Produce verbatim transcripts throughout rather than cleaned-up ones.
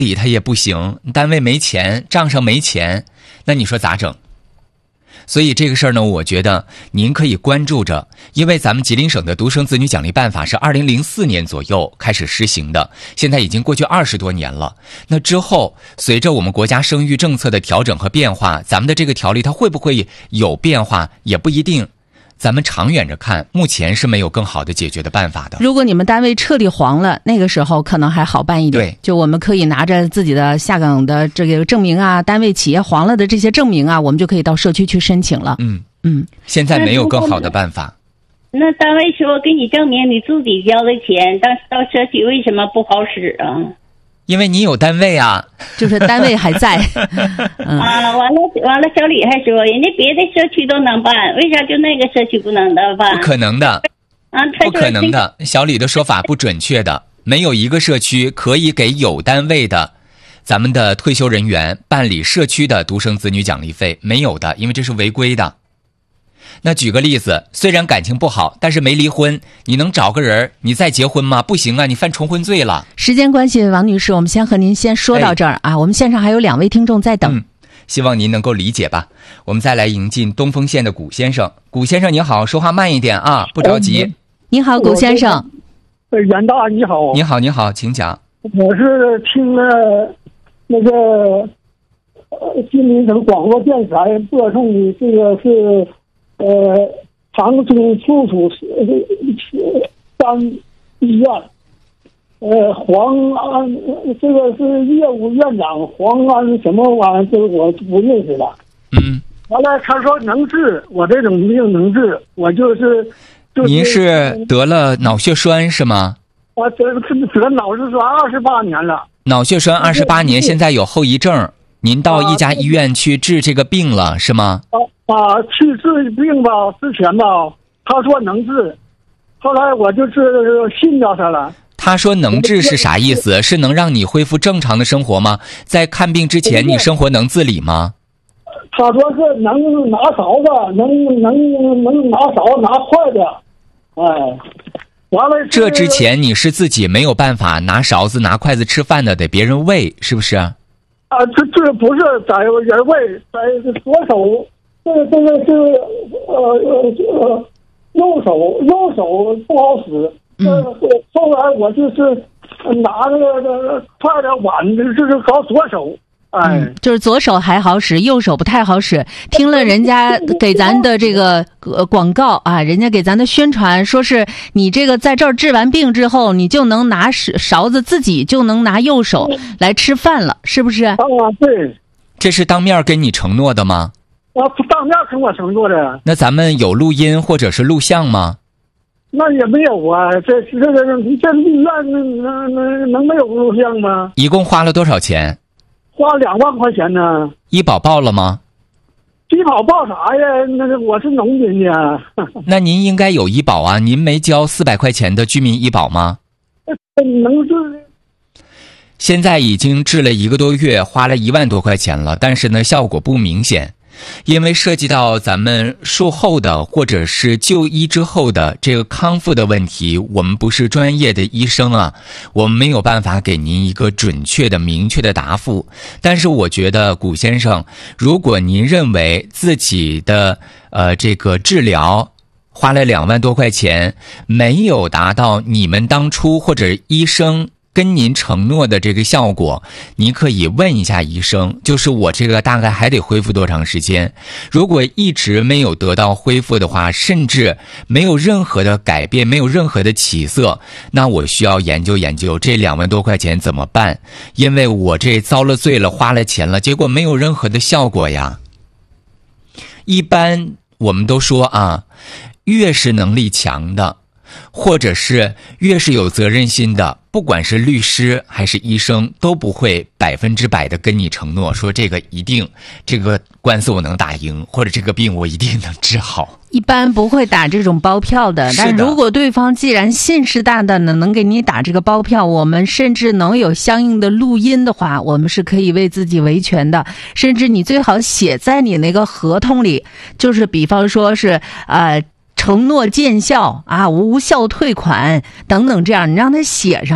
理他也不行，单位没钱，账上没钱，那你说咋整？所以这个事儿呢，我觉得您可以关注着，因为咱们吉林省的独生子女奖励办法是二零零四年左右开始实行的，现在已经过去二十多年了。那之后，随着我们国家生育政策的调整和变化，咱们的这个条例它会不会有变化，也不一定。咱们长远着看，目前是没有更好的解决的办法的。 如果你们单位彻底黄了，那个时候可能还好办一点。 对， 就我们可以拿着自己的下岗的这个证明啊，单位企业黄了的这些证明啊，我们就可以到社区去申请了。 嗯嗯， 现在没有更好的办法。 那单位说给你证明你自己交的钱，但是到社区为什么不好使啊？ 因为你有单位啊， 就是单位还在。嗯、 啊，完了完了，小李还说人家别的社区都能办，为啥就那个社区不能的办？ 不可能的。 啊，他不可能的，小李的说法不准确的，没有一个社区可以给有单位的咱们的退休人员办理社区的独生子女奖励费，没有的，因为这是违规的。那举个例子，虽然感情不好，但是没离婚，你能找个人你再结婚吗？不行啊，你犯重婚罪了。 时间关系，王女士，我们先和您先说到这儿、哎、啊。我们线上还有两位听众在等、 嗯，希望您能够理解吧。我们再来迎进东风县的古先生。古先生你好，说话慢一点啊，不着急。 嗯、你好，古先生。 袁大你好。 你好你好，请讲。 我是听了那个呃吉林省广播电台播送的这个是呃长春附属三医院呃黄安，这个是业务院长黄安什么玩意儿，这个我不认识了。 嗯。 完了他说能治，我这种病能治，我就是就是您是得了脑血栓是吗？ 我得得脑血栓二十八年了。 脑血栓二十八年，现在有后遗症，您到一家医院去治这个病了是吗？ 啊啊，去治病吧，之前吧，他说能治，后来我就是信着他了。 他说能治是啥意思？是能让你恢复正常的生活吗？在看病之前，你生活能自理吗？ 他说是能拿勺子，能能能拿勺拿筷子，哎，完了。 这之前你是自己没有办法拿勺子拿筷子吃饭的，得别人喂，是不是？啊， 这这不是在人喂，在左手，这个这个是呃呃呃右手右手不好使。嗯。后来我就是拿那个筷子碗，就是搞左手。哎、 嗯，就是左手还好使，右手不太好使。听了人家给咱的这个呃广告啊，人家给咱的宣传，说是你这个在这儿治完病之后，你就能拿勺子，自己就能拿右手来吃饭了，是不是？ 啊，对。 这是当面跟你承诺的吗？ 啊，当面跟我承诺的。 那咱们有录音或者是录像吗？ 那也没有啊，这这个这医院能能能没有录像吗？ 一共花了多少钱？ 花两万块钱呢。 医保报了吗？ 医保报啥呀？那个我是农民呀。 那您应该有医保啊，您没交四百块钱的居民医保吗？ 能治。 现在已经治了一个多月，花了一万多块钱了，但是呢效果不明显。因为涉及到咱们术后的或者是就医之后的这个康复的问题，我们不是专业的医生啊，我们没有办法给您一个准确的明确的答复。但是我觉得古先生，如果您认为自己的呃这个治疗花了两万多块钱，没有达到你们当初或者医生跟您承诺的这个效果，你可以问一下医生，就是我这个大概还得恢复多长时间。如果一直没有得到恢复的话，甚至没有任何的改变，没有任何的起色，那我需要研究研究这两万多块钱怎么办，因为我这遭了罪了，花了钱了，结果没有任何的效果呀。一般我们都说啊，越是能力强的，或者是越是有责任心的，不管是律师还是医生，都不会百分之百的跟你承诺说这个一定这个官司我能打赢，或者这个病我一定能治好。 一般不会打这种包票的，但如果对方既然信誓旦旦的能给你打这个包票，我们甚至能有相应的录音的话，我们是可以为自己维权的。甚至你最好写在你那个合同里，就是比方说是呃承诺见效啊，无效退款等等，这样你让他写上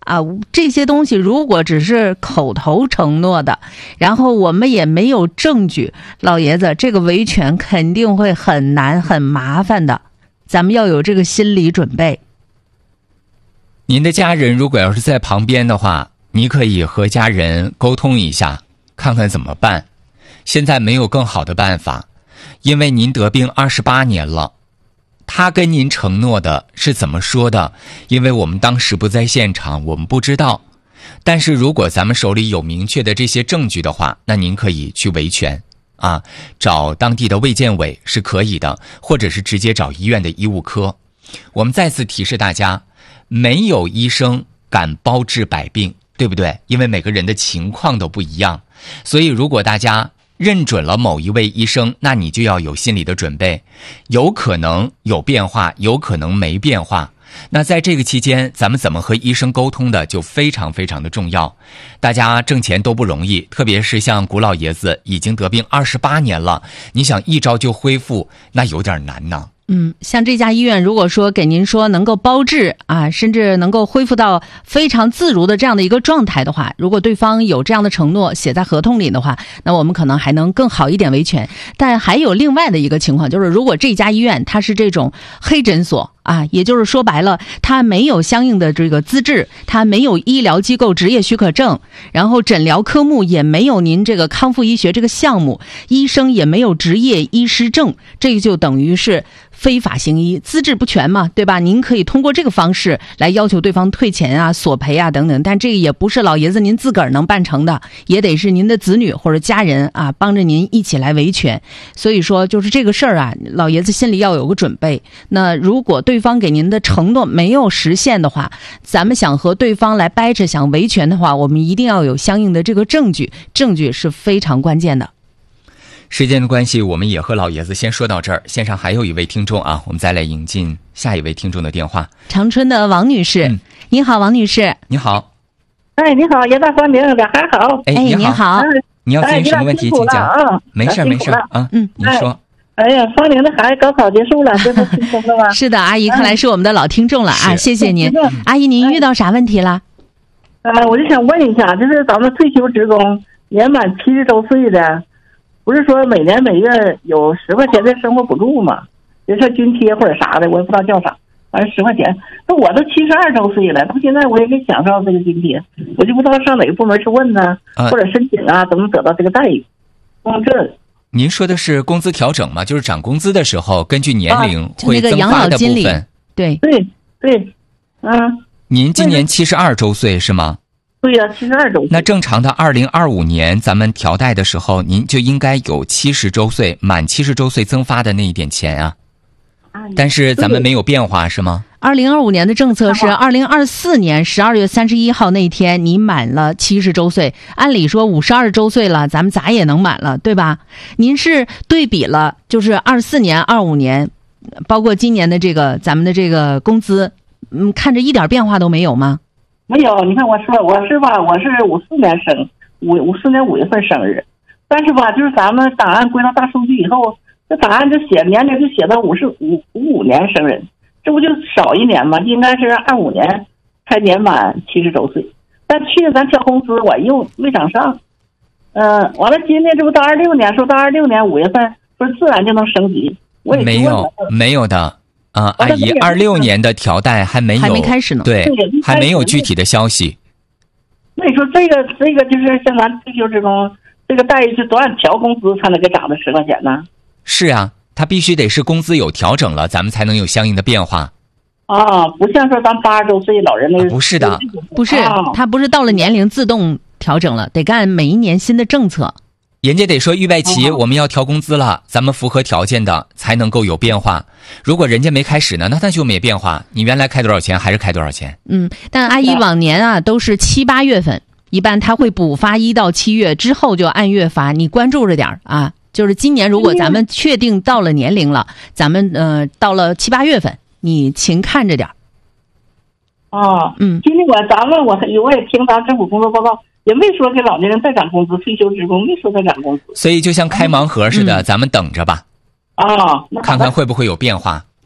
啊，这些东西如果只是口头承诺的，然后我们也没有证据，老爷子，这个维权肯定会很难很麻烦的，咱们要有这个心理准备。 您的家人如果要是在旁边的话，你可以和家人沟通一下，看看怎么办。现在没有更好的办法，因为您得病二十八年了。他跟您承诺的是怎么说的？因为我们当时不在现场，我们不知道。但是如果咱们手里有明确的这些证据的话，那您可以去维权啊，找当地的卫健委是可以的，或者是直接找医院的医务科。我们再次提示大家，没有医生敢包治百病，对不对？因为每个人的情况都不一样，所以如果大家认准了某一位医生，那你就要有心理的准备，有可能有变化，有可能没变化。那在这个期间，咱们怎么和医生沟通的就非常非常的重要。大家挣钱都不容易，特别是像古老爷子已经得病二十八年了，你想一招就恢复，那有点难呢。 嗯，像这家医院如果说给您说能够包治啊，甚至能够恢复到非常自如的这样的一个状态的话，如果对方有这样的承诺写在合同里的话，那我们可能还能更好一点维权。但还有另外的一个情况，就是如果这家医院它是这种黑诊所啊，也就是说白了，它没有相应的这个资质，它没有医疗机构执业许可证，然后诊疗科目也没有您这个康复医学这个项目，医生也没有执业医师证，这就等于是非法行医，资质不全嘛，对吧？您可以通过这个方式来要求对方退钱啊、索赔啊等等，但这个也不是老爷子您自个儿能办成的，也得是您的子女或者家人啊帮着您一起来维权。所以说，就是这个事儿啊，老爷子心里要有个准备。那如果对方给您的承诺没有实现的话，咱们想和对方来掰扯、想维权的话，我们一定要有相应的这个证据，证据是非常关键的。 时间的关系，我们也和老爷子先说到这儿。线上还有一位听众啊，我们再来引进下一位听众的电话。 长春的王女士，嗯、你好，王女士。 你好。 哎，你好，叶大光明，俩还好。 哎，你好。哎、你要咨询什么问题？请讲。 啊、 没事没事啊，嗯，您说。 哎呀，方明的孩子高考结束了，这不轻松了吗？ 是的，阿姨，看来是我们的老听众了啊，谢谢您。阿姨，您遇到啥问题了？ 呃，我就想问一下，就是咱们退休职工年满七十周岁的。不是说每年每月有十块钱的生活补助吗？就是津贴或者啥的，我也不知道叫啥，反正十块钱。那我都七十二周岁了，到现在我也没享受到这个津贴，我就不知道上哪个部门去问呢，啊、或者申请啊，怎么得到这个待遇？嗯，这您说的是工资调整吗？就是涨工资的时候，根据年龄会增发的部分。 啊、对对对，嗯。 您今年七十二周岁是吗？ 对呀、啊，七十二周岁。 那正常的二零二五年咱们调贷的时候，您就应该有七十周岁满七十周岁增发的那一点钱啊。但是咱们没有变化是吗？ 二零二五年的政策是二零二四年十二月三十一号那天你满了七十周岁，按理说五十二周岁了，咱们咋也能满了，对吧？您是对比了，就是二四年、二五年，包括今年的这个咱们的这个工资，嗯，看着一点变化都没有吗？ 没有，你看我说我是吧，我是五四年生，五五四年五月份生日，但是吧，就是咱们档案归到大数据以后，这档案就写年龄就写到五十五五五年生人，这不就少一年吗？应该是二五年才年满七十周岁，但去年咱调工资我又没涨上，嗯、呃，完了今年这不到二六年，说到二六年五月份说自然就能升级，我也没有没有的。啊，阿姨，二六年的调贷还没有， 还没开始呢， 对，还没有具体的消息。 那你说这个这个就是像咱退休职工，这个待遇是多少调工资才能给涨到十块钱呢？ 是啊，他必须得是工资有调整了，咱们才能有相应的变化。 啊，不像说咱八十周岁老人那个、 啊，不是的， 不是，他不是到了年龄自动调整了，得干每一年新的政策。 人家得说预备期我们要调工资了，咱们符合条件的才能够有变化。如果人家没开始呢，那他就没变化。你原来开多少钱还是开多少钱。 嗯，但阿姨往年啊都是七八月份，一般他会补发一到七月，之后就按月发。你关注着点啊，就是今年如果咱们确定到了年龄了，咱们呃到了七八月份，你勤看着点。 哦， 嗯， 今天我咱们我我也听咱政府工作报告。也没说给老年人再涨工资，退休职工没说再涨工资， 所以就像开盲盒似的，嗯、咱们等着吧， 啊， 看看会不会有变化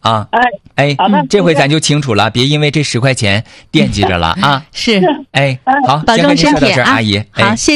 啊。 哎哎， 好的这回咱就清楚了，别因为这十块钱惦记着了啊。 是， 哎，好， 保重身先和您说到这儿， 体啊， 阿姨。哎好，谢谢。